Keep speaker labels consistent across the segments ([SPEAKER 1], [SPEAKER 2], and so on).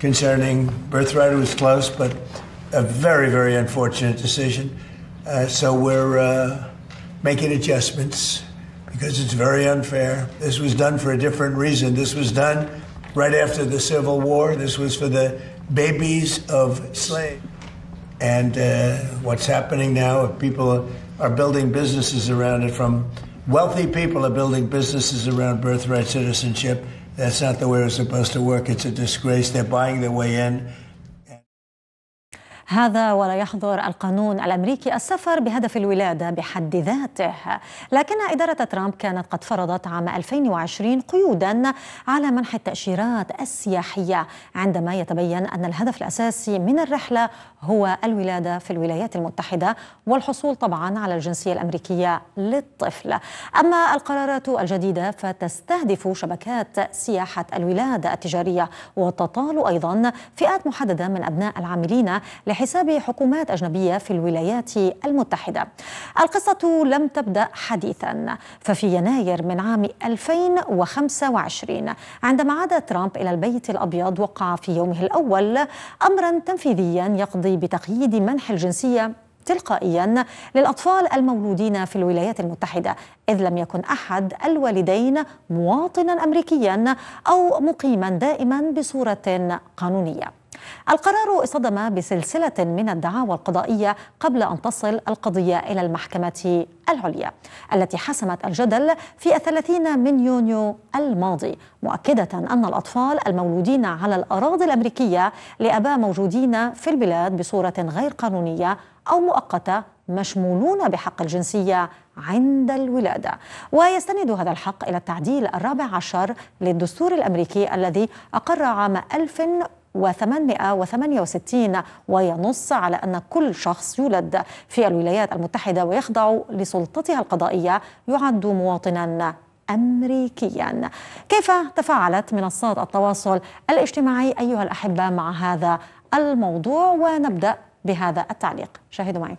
[SPEAKER 1] concerning birthright. It was close, but a very, very unfortunate decision. So we're making adjustments because it's very unfair. This was done for a different reason. This was done right after the Civil War. This was for the babies of slaves. And what's happening now, people are building businesses around it. From wealthy people are building businesses around birthright citizenship. That's not the way it's supposed to work. It's a disgrace. They're buying their way in.
[SPEAKER 2] هذا ولا يحظر القانون الأمريكي السفر بهدف الولادة بحد ذاته، لكن إدارة ترامب كانت قد فرضت عام 2020 قيوداً على منح التأشيرات السياحية عندما يتبين أن الهدف الأساسي من الرحلة هو الولادة في الولايات المتحدة والحصول طبعاً على الجنسية الأمريكية للطفل. أما القرارات الجديدة فتستهدف شبكات سياحة الولادة التجارية وتطال أيضاً فئات محددة من أبناء العاملين لحساب حكومات أجنبية في الولايات المتحدة. القصة لم تبدأ حديثا، ففي يناير من عام 2025 عندما عاد ترامب إلى البيت الأبيض وقع في يومه الأول أمرا تنفيذيا يقضي بتقييد منح الجنسية تلقائيا للأطفال المولودين في الولايات المتحدة، إذ لم يكن أحد الوالدين مواطنا أمريكيا أو مقيما دائما بصورة قانونية. القرار اصطدم بسلسلة من الدعاوى القضائية قبل أن تصل القضية إلى المحكمة العليا التي حسمت الجدل في 30 من يونيو الماضي، مؤكدة أن الأطفال المولودين على الأراضي الأمريكية لآباء موجودين في البلاد بصورة غير قانونية أو مؤقتة مشمولون بحق الجنسية عند الولادة. ويستند هذا الحق إلى التعديل 14 للدستور الأمريكي الذي أقر عام 1868 وينص على أن كل شخص يولد في الولايات المتحدة ويخضع لسلطتها القضائية يعد مواطنا أمريكيا. كيف تفاعلت منصات التواصل الاجتماعي أيها الأحبة مع هذا الموضوع؟ ونبدأ بهذا التعليق، شاهدوا معي.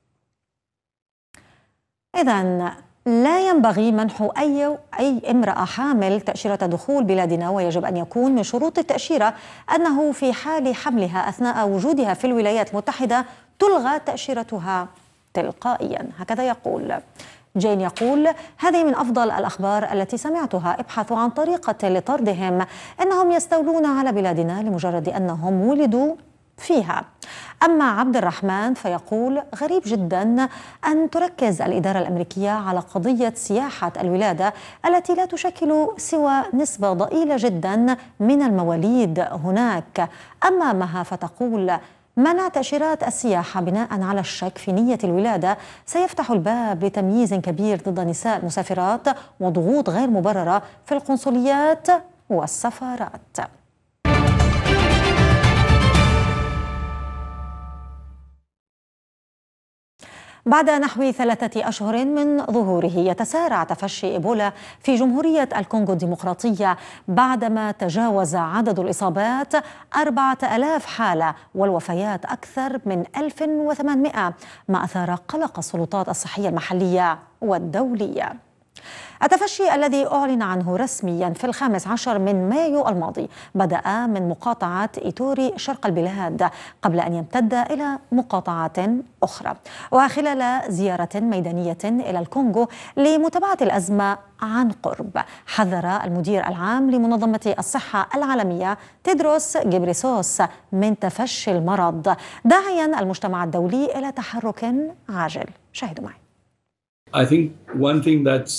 [SPEAKER 2] إذن لا ينبغي منح أي امرأة حامل تأشيرة دخول بلادنا، ويجب أن يكون من شروط التأشيرة أنه في حال حملها أثناء وجودها في الولايات المتحدة تلغى تأشيرتها تلقائيا. هكذا يقول. جين يقول: هذه من أفضل الأخبار التي سمعتها، ابحثوا عن طريقة لطردهم، إنهم يستولون على بلادنا لمجرد أنهم ولدوا فيها. أما عبد الرحمن فيقول: غريب جدا أن تركز الإدارة الأمريكية على قضية سياحة الولادة التي لا تشكل سوى نسبة ضئيلة جدا من المواليد هناك. أما مها فتقول: منع تأشيرات السياحة بناء على الشك في نية الولادة سيفتح الباب لتمييز كبير ضد نساء المسافرات وضغوط غير مبررة في القنصليات والسفارات. بعد نحو 3 أشهر من ظهوره يتسارع تفشي إيبولا في جمهورية الكونغو الديمقراطية بعدما تجاوز عدد الإصابات 4000 حالة والوفيات أكثر من 1800، ما أثار قلق السلطات الصحية المحلية والدولية. التفشي الذي أعلن عنه رسميا في 15 من مايو الماضي بدأ من مقاطعة إيتوري شرق البلاد قبل أن يمتد إلى مقاطعات أخرى. وخلال زيارة ميدانية إلى الكونغو لمتابعة الأزمة عن قرب، حذر المدير العام لمنظمة الصحة العالمية تيدروس غيبريسوس من تفشي المرض، داعيا المجتمع الدولي إلى تحرك عاجل. شاهدوا معي.
[SPEAKER 3] I think one thing that's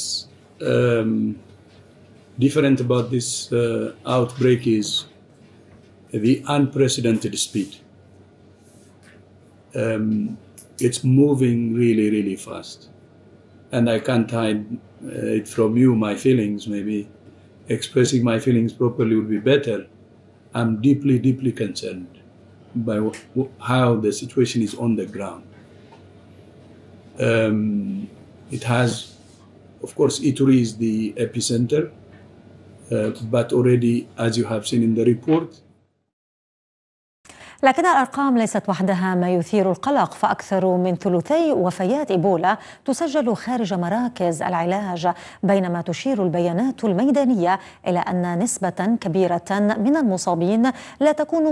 [SPEAKER 3] different about this outbreak is the unprecedented speed. It's moving really, really fast. And I can't hide it from you, my feelings. Maybe expressing my feelings properly would be better. I'm deeply, deeply concerned by how the situation is on the ground. It has, of course, Ituri is the epicenter, but already, as you have seen in the report.
[SPEAKER 2] لكن الأرقام ليست وحدها ما يثير القلق، فأكثر من ثلثي وفيات إيبولا تسجل خارج مراكز العلاج، بينما تشير البيانات الميدانية إلى أن نسبة كبيرة من المصابين لا تكون